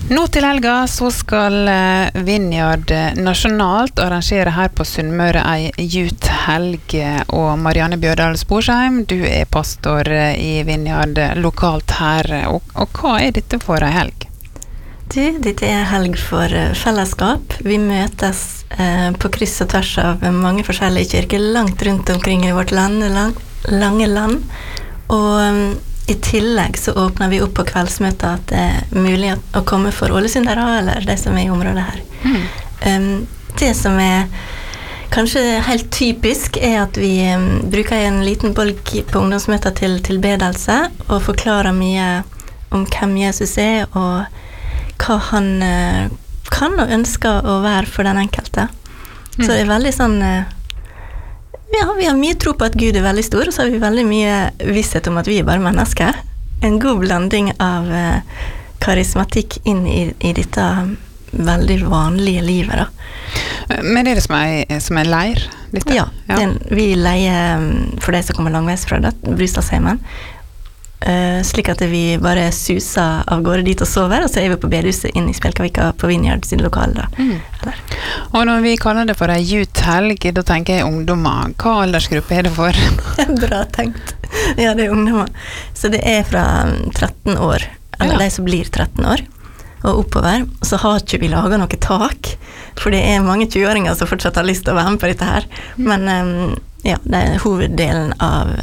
Nå til helga så skal Vineyard nasjonalt arrangere her på Sunnmøre ei youth-helg, og Marianne Bjørdal Sporsheim, du pastor i Vineyard lokalt her, og hva dette for ei helg? Dette helg for fellesskap. Vi møtes på kryss og tvers av mange forskjellige kirker langt rundt omkring i vårt land, lange land, og i tillegg så åpner vi opp på kveldsmøtet at det mulig å komme for ålesundere eller de som i området her. Det som kanskje helt typisk at vi bruker en liten bolk på ungdomsmøtet til tilbedelse og forklarer mye om hvem Jesus og hva han kan og ønsker å være for den enkelte. Så det veldig sånn vi har mye tro på at Gud veldig stor, og så har vi veldig mye visshet om at vi bare mennesker. En god blanding av karismatikk inn i dette veldig vanlige livet, da. Men det som leir? Dette? Ja. Vi leier for de som kommer langveis fra det, Brystadsheimen. Slik at vi bare suser av gårde dit og sover, og så vi på bedehuset inn i Spjelkavika på Vineyard sin lokale da. Og når vi kaller det for en youth-helg, da tenker jeg ungdommer. Hva aldersgruppe det for? Bra tenkt. Ja, det ungdommer. Så det fra 13 år, eller de som blir 13 år, og oppover. Så har ikke vi laget noe tak, for det mange 20-åringer som fortsatt har lyst til å være med på dette her. Men det hoveddelen av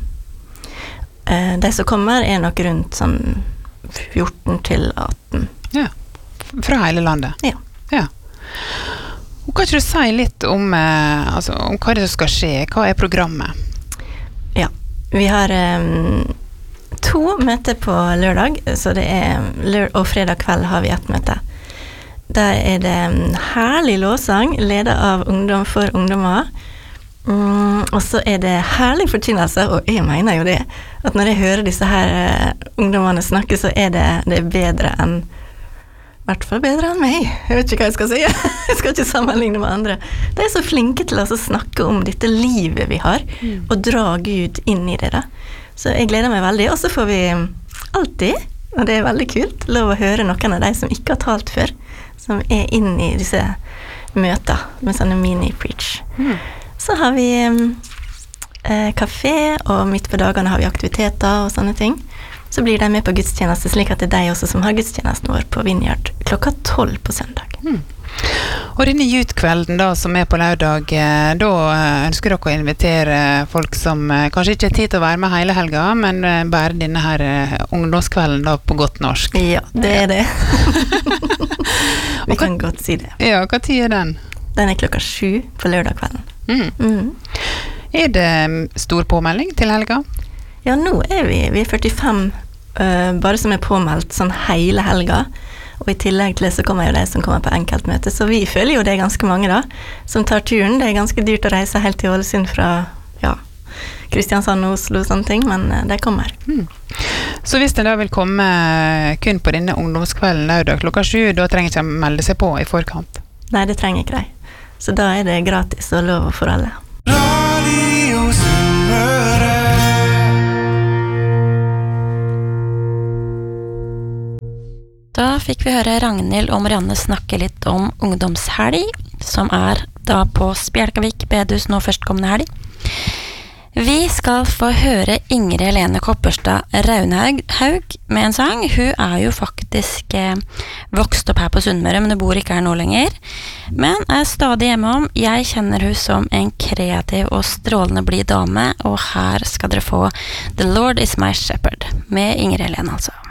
de som kommer nok rundt sånn 14 til 18. Ja, fra hele landet. Ja. Og kan ikke du si litt om hva det skal skje? Hva programmet? Ja, vi har 2 møter på lørdag, så det og fredag kveld har vi et møte. Der det herlig lovsang, ledet av Ungdom for ungdommer. Og så det herlig forkynnelse, og jeg mener jo det, at når jeg hører disse her ungdommene snakke, så det bedre enn, i hvert fall bedre enn meg. Jeg vet ikke hva jeg skal si. Jeg skal ikke sammenligne med andre. De så flinke til å snakke om dette livet vi har, og dra Gud inn i det da. Så jeg gleder meg veldig, og så får vi alltid, og det veldig kult, lov å høre noen av de som ikke har talt før, som inne i disse møter med sånne mini-preach. Så har vi kafé, og midt på dagene har vi aktiviteter og sånne ting. Så blir de med på gudstjeneste, slik at det de også som har gudstjenesten vår på Vineyard klokka 12 på søndag. Og denne youth-kvelden da, som på lørdag, da ønsker dere å invitere folk som kanskje ikke har tid til å være med hele helga, men bare denne her ungdomskvelden da, på godt norsk. Ja, det det. Vi kan godt si det. Ja, hva tid den? Den klokka 7 på lørdag kvelden. Det stor påmelding til helga? Ja, nå vi 45 bare som påmeldt sånn hele helga, og i tillegg til det så kommer jo de som kommer på enkeltmøte, så vi føler jo det ganske mange da, som tar turen. Det ganske dyrt å reise helt til Ålesund fra, Kristiansand og Oslo og sånne ting, men de kommer. Så hvis de da vil komme kun på denne ungdomskvelden lørdag klokka 7, da trenger ikke de melde seg på i forkant? Nei, det trenger ikke de. Så da det gratis og lov for alle. Radio Sunnmøre. Da fikk vi høre Ragnhild og Marianne snakke litt om ungdomshelg, som da på Spjelkavik bedehus nå førstkommende helg. Vi skal få høre Ingrid Helene Kopperstad Raunhaug med en sang. Hun jo faktisk vokst opp her på Sunnmøre, men hun bor ikke her nå lenger. Men stadig hjemme jeg kjenner hun som en kreativ og strålende blid dame, og her skal dere få The Lord is my shepherd, med Ingrid Helene altså.